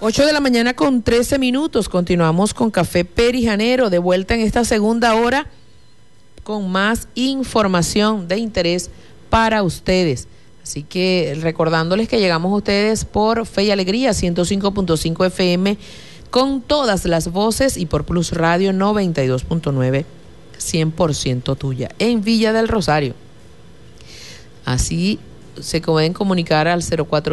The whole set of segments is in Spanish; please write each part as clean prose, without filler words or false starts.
8 de la mañana con 13 minutos. Continuamos con Café Perijanero, de vuelta en esta segunda hora con más información de interés para ustedes. Así que recordándoles que llegamos a ustedes por Fe y Alegría 105.5 FM con todas las voces y por Plus Radio 92.9 100% tuya en Villa del Rosario. Así se pueden comunicar al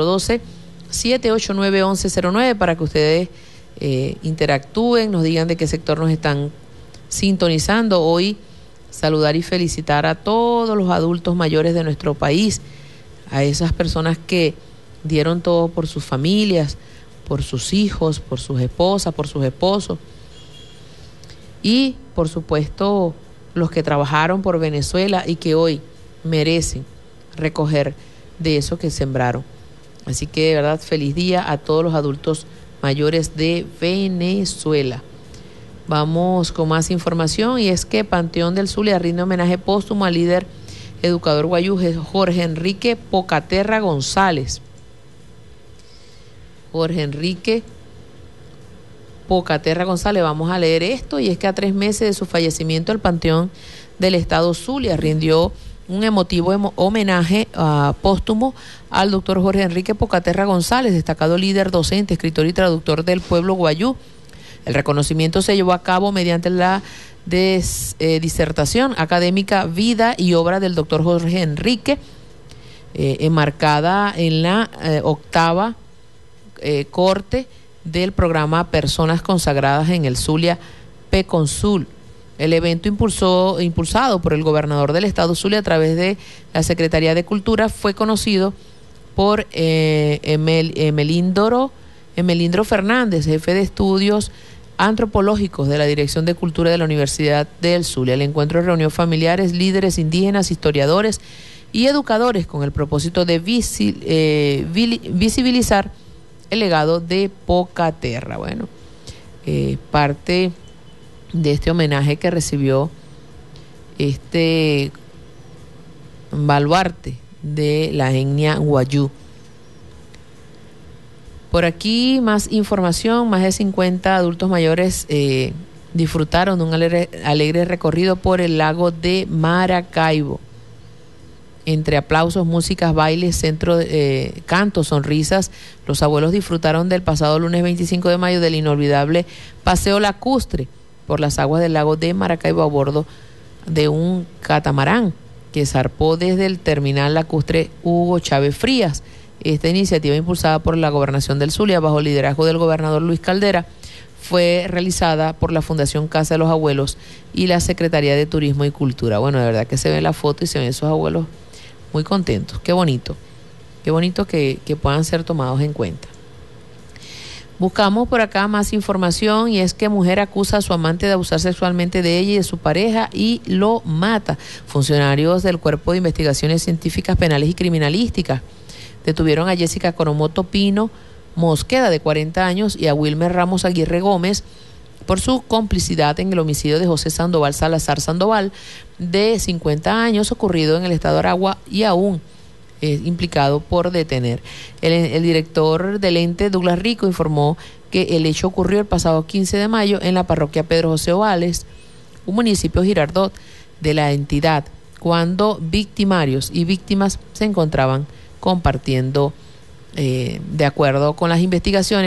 0412-789-1109 para que ustedes interactúen, nos digan de qué sector nos están sintonizando. Hoy saludar y felicitar a todos los adultos mayores de nuestro país, a esas personas que dieron todo por sus familias, por sus hijos, por sus esposas, por sus esposos y por supuesto los que trabajaron por Venezuela y que hoy merecen recoger de eso que sembraron. Así que de verdad feliz día a todos los adultos mayores de Venezuela. Vamos con más información y es que Panteón del Zulia rinde homenaje póstumo al líder educador guayú Jorge Enrique Pocaterra González. Jorge Enrique Pocaterra González, vamos a leer esto, y es que a 3 meses de su fallecimiento el Panteón del Estado Zulia rindió un emotivo homenaje póstumo al doctor Jorge Enrique Pocaterra González, destacado líder docente, escritor y traductor del pueblo guayú. El reconocimiento se llevó a cabo mediante la disertación académica Vida y obra del doctor Jorge Enrique, enmarcada en la octava corte del programa Personas Consagradas en el Zulia PECONSUL. El evento impulsado por el gobernador del estado Zulia a través de la Secretaría de Cultura fue conocido por Emelindro Fernández, jefe de estudios antropológicos de la Dirección de Cultura de la Universidad del Zulia. El encuentro reunió familiares, líderes indígenas, historiadores y educadores con el propósito de visibilizar el legado de Pocaterra. Bueno, parte de este homenaje que recibió este baluarte de la etnia guayú. Por aquí más información, más de 50 adultos mayores disfrutaron de un alegre recorrido por el lago de Maracaibo. Entre aplausos, músicas, bailes, cantos, sonrisas, los abuelos disfrutaron del pasado lunes 25 de mayo del inolvidable paseo lacustre por las aguas del lago de Maracaibo a bordo de un catamarán que zarpó desde el terminal lacustre Hugo Chávez Frías. Esta iniciativa, impulsada por la Gobernación del Zulia bajo el liderazgo del gobernador Luis Caldera, fue realizada por la Fundación Casa de los Abuelos y la Secretaría de Turismo y Cultura. Bueno, de verdad que se ve la foto y se ven esos abuelos muy contentos. Qué bonito que puedan ser tomados en cuenta. Buscamos por acá más información y es que mujer acusa a su amante de abusar sexualmente de ella y de su pareja y lo mata. Funcionarios del Cuerpo de Investigaciones Científicas Penales y Criminalísticas detuvieron a Jessica Coromoto Pino Mosqueda, de 40 años, y a Wilmer Ramos Aguirre Gómez por su complicidad en el homicidio de José Sandoval Salazar Sandoval, de 50 años, ocurrido en el estado de Aragua y aún implicado por detener. El director del ente, Douglas Rico, informó que el hecho ocurrió el pasado 15 de mayo en la parroquia Pedro José Ovales, un municipio Girardot de la entidad, cuando victimarios y víctimas se encontraban compartiendo, de acuerdo con las investigaciones,